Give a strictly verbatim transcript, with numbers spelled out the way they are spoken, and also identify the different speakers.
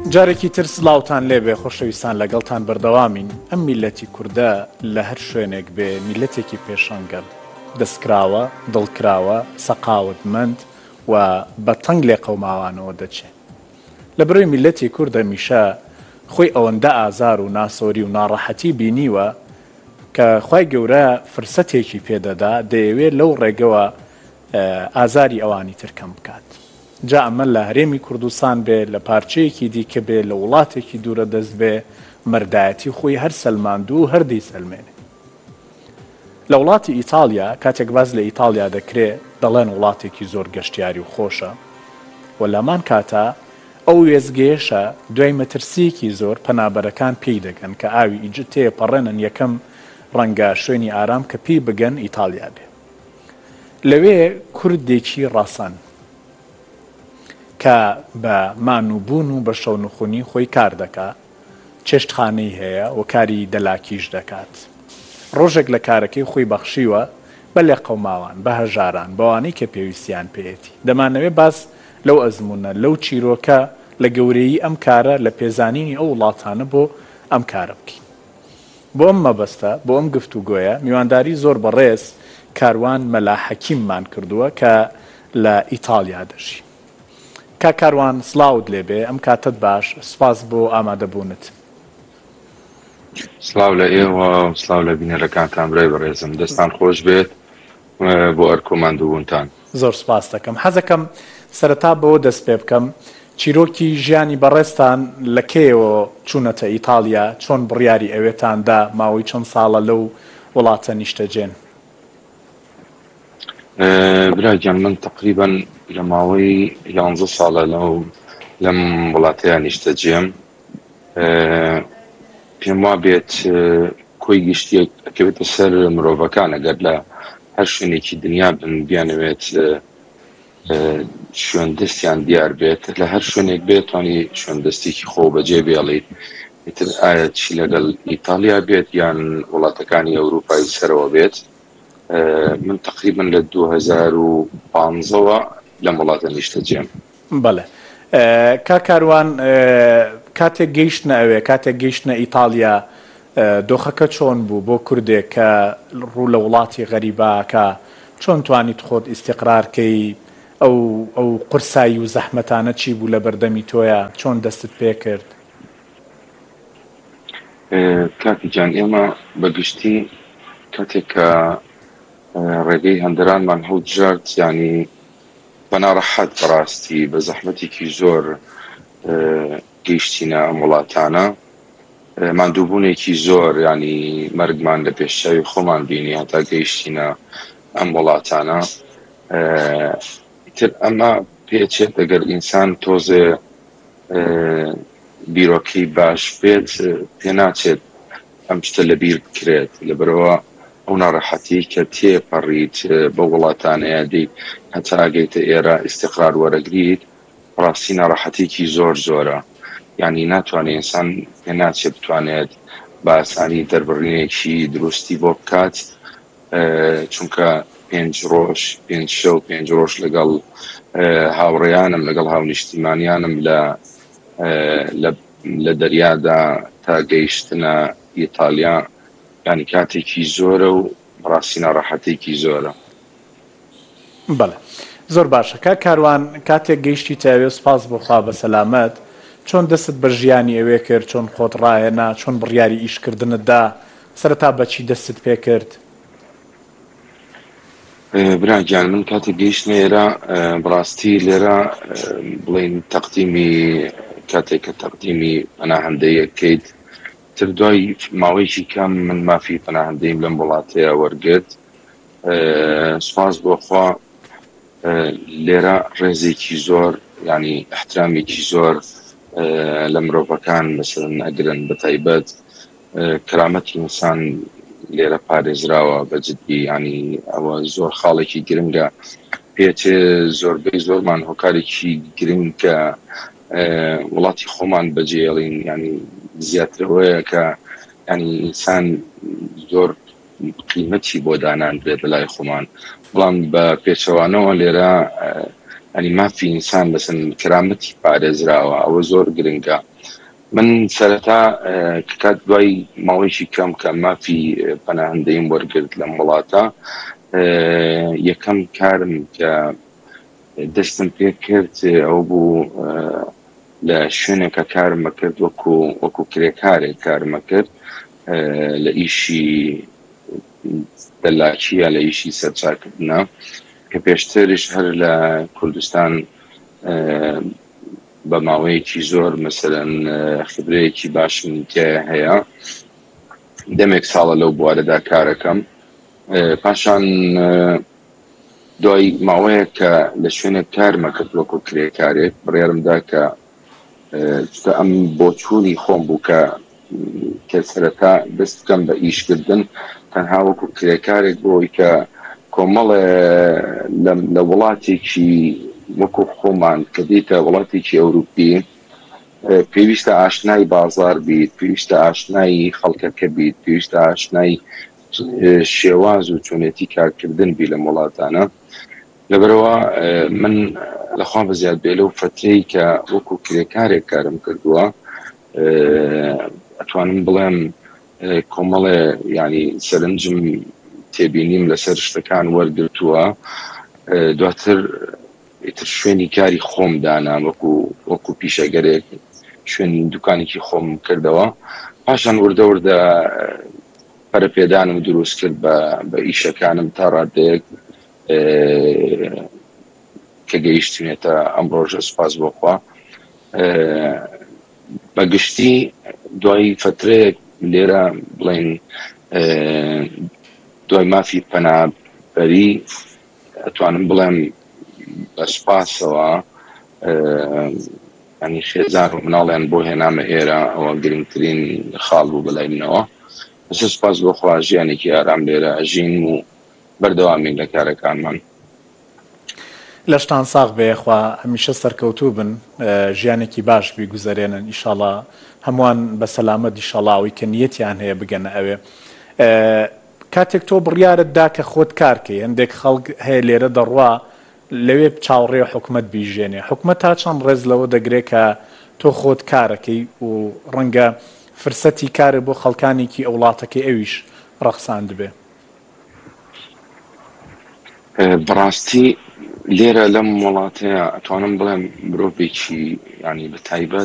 Speaker 1: جارێکی تر سڵاوتان لێبێ خۆشەویستان لەگەڵتان بەردەوامین. ئەم میلەتی کوردە لە هەر شوێنێک بێ میلەتێکی پێشەنگەل، دەستکراوە، دڵکراوە، سەقاوتمەند و بە تەنگ لێ قەوماوانەوە دەچێت. لە بەرەوەی میلەتی کوردە میشە خۆی ئەوەندە ئازار و ناسۆری و ناڕەحەتی بینیوە کە خوای گەورە فرسەتێکی پێدەدا دەیەوێت لەو ڕێگەوە ئازاری ئەوانی تر کەم بکات. جا ئەمە لە هەرێمی کوردستان بێ، لە پارچەیەکی دیکە بێ، لە وڵاتێکی دوورە دەست بێ، مەردایەتی خۆی هەر سەلماندوو و هەردەی سەلمێنێ. لە وڵاتی ئیتالیا کاتێک باز لە ئیتالیا دەکرێت دەڵێن وڵاتێکی زۆر گەشتیاری و خۆشە، و لەمان کاتە ئەو وێزگەیەشە دوای مەترسیەکی زۆر پەنابەرەکان پێی دەگەن کە ئاوی ئیجت تێپەڕێنن یەکەم ڕەنگە شوێنی ئارام کە پێی بگەن ئیتالیا بێ. لەوێ کوردێکی ڕاسان کە بە مانوبوون و بە شەونخونی خۆی کار دەکا، چێشتخانەی هەیە و کاری دەلاکیش دەکات. ڕۆژێک لە کارەکەی خۆی بەخشیوە بە لێ قەوماوان، بە هەژاران، بەوانەی کە پێویستیان پێێتی. دەمانەوێت باس لەو ئەزمونە لەو چیرۆکە لە گەورەی ئەم کارە لە پێزانینی ئەو وڵاتانە بۆ ئەم کارە بکەین. بۆ ئەم مەبەستە، بۆ ئەم گفتوگۆیە میوانداری زۆر بەڕێز کاروان مەلا حەکیممان کردووە کە لە ئیتالیا دەژی. کا کاروان سڵاوت لێبێ، ئەم کاتت باش، سپاس بۆ ئامادەبوونت.
Speaker 2: سڵاو لە ئێوە، سڵاو لە بینەرەکانتان برای بەڕێزم، دەستان خۆش بێت بۆ ئەرکۆماندوبوونتان.
Speaker 1: زۆر سپاس دەکەم. حەزەکەم سەرەتا بەوە دەست پێ بکەم، چیرۆکی ژیانی بەڕێزتان لە کێوە چوونەتە ئیتالیا، چۆن بڕیاری ئەوێتاندا ماوەی چەند ساڵە لەو وڵاتە نیشتەجێن؟
Speaker 2: براگیان من تقریبا لە ماوەی یانزە ساڵە لەو لەم وڵاتەیە نیشتەجێم. پێم وا بێت کۆی گشتیەک ئەکەوێتە سەر مرۆڤەکان ئەگەر لە هەر شوێنێکی دنیا بن بیانەوێت شوێندەستیان دیار بێت، لە هەر شوێنێک بێت توانی شوێندەستێکی خۆ بەجێ بێڵێت. ئیتر ئایا چی لەگەڵ ئیتالیا بێت یان وڵاتەکانی ئەوروپای سەرەوە بێت. من تقریبا لە دوو هەزار و پانزەوە لەم وڵاتە نیشتەجێم.
Speaker 1: بەڵێ کا کاروان، کاتێک گەیشتنە ئەوێ، کاتێک گەیشتنە ئیتالیا، دۆخەکە چۆن بوو بۆ کوردێک کە ڕوو لە وڵاتی غەریباکە؟ چۆن توانیت خۆت ئیستیقرارکەی؟ ئەو ئەو قورسایی و زەحمەتانە چی بوو لە بەردەمی تۆیە؟ چۆن دەستت پێ کرد؟
Speaker 2: کاکی جان، ئێمە بەگشتی کاتێک کە ڕێگەی هەندرانمان هەڵبژارد، ینی بەناڕەحەت بەڕاستی بە زەحمەتێکی زۆر گەیشتینە ئەم وڵاتانە. ماندووبوونێکی زۆر، ینی مەرگمان لە پێشچاوی خۆمان بینی هەتا گەیشتینە ئەم وڵاتانە. تر ئەمە پێچێت ئەگەر ئینسان تۆزێ بیرۆکەی باش بێت، پێ ناچێت ئەم شتە لە بیر بکرێت. لەبەرەوە ئەو ناڕەحەتی کە تێپەڕیت بە وڵاتانەیە دی هەتا ئەگەیتە ئێرە ئیستیقرار وەرەگریت، ڕاستی ناڕەحەتێکی زۆر زۆرە. یعنی ناتوانێت ئینسان پێ ناچێت بتوانێت بە ئاسانی دەربڕینێکی دروستی بۆ بکات، چونکە پێنج ڕۆژ پێنج شەو پێنج ڕۆژ لەگەڵ هاوڕێیانم لەگەڵ هاونیشتیمانیانم لە لە دەریادا تا گەیشتنە ئیتالیا، ینی کاتێکی زۆرە و ڕاستی ناڕەحەتێکی زۆرە.
Speaker 1: بەڵێ زۆر باشە. کا کاروان، کاتێک گەیشتی تاوێ، سپاس بۆ خوا بە سەلامەت، چۆن دەستت بە ژیانی ئەوێ کرد؟ چۆن خۆت ڕایەنا؟ چۆن بڕیاری ئیشکردنتدا؟ سەرەتا بەچی دەستت پێ کرد؟
Speaker 2: براگیان، من کاتێک گەیشتمە ئێرە بڕاستی لێرە بڵێن تەقدیمی کاتێک کە تەقدیمی پەناهەندەیەکەیت، تر دوای ماوەیەکی کەم من مافی پەناهەندەیم لەم وڵاتەیە وەرگرت. سپاس بۆ خوا لێرە ڕێزێکی زۆر، ینی احترامێکی زۆر لە مرۆڤەکان بەسەر ئەگرن. بە تایبەت کرامەتی ئینسان لێرە پارێزراوە بەجددی، ینی ئەوە زۆر خاڵێکی گرنگە. پێچێ زۆربەی زۆرمان هۆکارێکی گرنگکە وڵاتی خۆمان بەجێڵین، ینی زیاترەوەیە کە ینی ئینسان زۆر قیمەتی بۆ دانان بێت لەلای خۆمان. بەڵام بە پێچەوانەوە لێرە ئەنی مافی ئینسان بەسن کرامەتی پارێزراوە، ئەوە زۆر گرنگە. من سەرەتا کات دوای ماوەیەکی کەم کە مافی پەناهەندەییم وەرگرت لەم وڵاتە، یەکەم کارم کە دەستم پێ کرد ئەو بوو لە شوێنێکە کارمە کرد وەکو وەکو کرێکارێک کارمە کرد لە ئیشی دەلاکیە، لە ئیشی سەرچاکردنە، کە پێشترش هەر لە کوردستان بە ماوەیەکی زۆر مەسەلەن خبرەیەکی باشم تێ هەیە. دەمێک ساڵە لەو بوارەدا کارەکەم. پاشان دوای ماوەیە کە لە شوێنێک کارمە کرد وەکو کرێکارێک، بڕیارمدا کە ئەم بۆچوونی خۆم بوو کە کە سەرەتا دەست بکەم بە ئیشکردن تەنها وەکو کرێکارێک بۆی کە کۆمەڵێ لە وڵاتێکی وەکو خۆمان کە دیتە وڵاتێکی ئەوروپی پێویستە ئاشنای بازار بیت، پێویستە ئاشنای خەڵکەکە بیت، پێویستە ئاشنای شێواز و چۆنێتی کارکردن بی لە وڵاتانە. لەبەرەوە من لەخوا بەزیاد بێ لەو فترەی کە وەکو کرێکارێک کارم کردووە، ئەتوانم بڵێم کۆمەڵێ ینی سەرنجم تێبینیم لەسەر شتەکان وەرگرتووە. دواتر ئیتر شوێنی کاری خۆم دانا وەکو وەکو پیشەگەرێک شوێنی دوکانێکی خۆم کردەوە. پاشان وردە وردە پەرەپێدانم دروست کرد بە ئیشەکانم تا ڕادەیەک کە گەیشتونێتە ئەم ڕۆژە، سوپاس بۆخوا. بەگشتی دوای فترەیەک لێرە بڵێن دوای مافی پەنابەری ئەتوانم بڵێم بە سوپاسەوە ینی خێزان و مناڵیان بۆ هێنامە ئێرە، ئەوە گرنگترین خاڵ بوو بەلای منەوە. بەسەر سوپاس بۆخوا ژیانێکی ئارام لێرە ئەژین و بەردەوامین لە کارەکانمان.
Speaker 1: لەشتان ساغ بێخوا هەمیشە سەرکەوتوو بن، ژیانێکی باش بیگوزارێنن ئیشاڵا هەمووان بە سەلامەت ئیشاڵاوی کە نیەتیان هەیە بگەنە ئەوێ. کاتێک تۆ بڕیارت دا کە خۆت کارکەی، هەندێک خەڵک هەیە لێرە دەڕوا لەوێ چاوەڕێ حکومەت بیژێنێ، حکومەت تا چەند ڕێز لەوە دەگرێت کە تۆ خۆت کارەکەی و ڕەنگە فرسەتی کارە بۆ خەڵکانێکی ئەو وڵاتەکەی ئەویش ڕەخساند بێ؟
Speaker 2: بەڕاستی لێرە لەم وڵاتەیە ئەتوانم بڵێم مرۆڤێکی ینی بە تایبەت